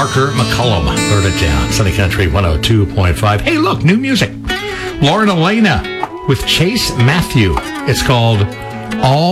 Parker McCollum. Burn It Down. Sunny Country 102.5. Hey, look, new music. Lauren Elena with Chase Matthew. It's called All